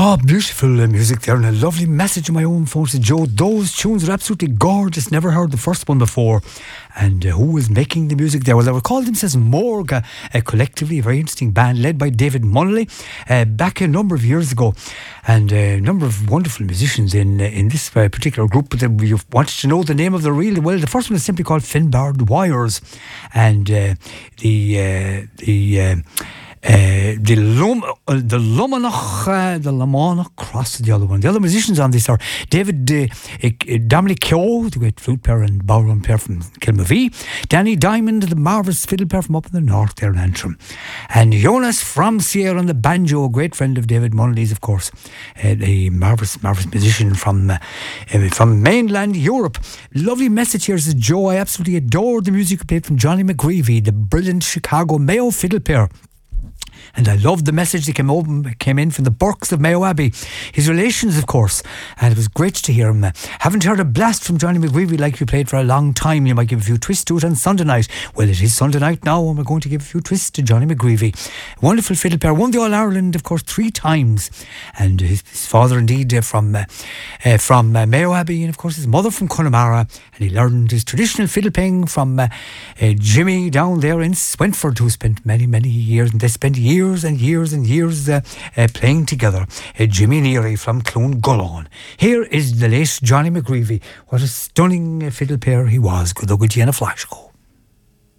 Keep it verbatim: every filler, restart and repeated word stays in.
Oh, beautiful uh, music there, and a lovely message in my own phone to Joe. Those tunes are absolutely gorgeous. Never heard the first one before. And uh, who was making the music there? Well, they were called themselves Morgue, uh, uh, collectively a very interesting band led by David Munnelly uh, back a number of years ago. And uh, a number of wonderful musicians in uh, in this uh, particular group. But uh, you wanted to know the name of the really well. The first one is simply called Finbarred Wires, and uh, the uh, the. Uh, Uh, the Lum, uh, the Lumanach, uh, the Lamanach Cross, the other one. The other musicians on this are David uh, uh, Dominic Keogh, the great flute player and ballroom player from Kilmavie, Danny Diamond, the marvellous fiddle player from up in the north there in Antrim, and Jonas from Sierra on the banjo, a great friend of David Munnelly's, of course, uh, the marvellous, marvellous musician from uh, uh, from mainland Europe. Lovely message here says, Joe, I absolutely adore the music you played from Johnny McGreevy, the brilliant Chicago Mayo fiddle player. And I loved the message that came, over, came in from the Burkes of Mayo Abbey. His relations, of course. And it was great to hear him. Haven't heard a blast from Johnny McGreevy like you played for a long time. You might give a few twists to it on Sunday night. Well, it is Sunday night now, and we're going to give a few twists to Johnny McGreevy. Wonderful fiddle player. Won the All-Ireland, of course, three times. And his, his father, indeed, uh, from uh, uh, from uh, Mayo Abbey. And, of course, his mother from Connemara. And he learned his traditional fiddle playing from uh, uh, Jimmy down there in Swentford, who spent many, many years. And they spent years Years and years and years uh, uh, playing together. Uh, Jimmy Neary from Clone Gullon. Here is the late Johnny McGreevy. What a stunning uh, fiddle player he was. Good luck with you in a flash.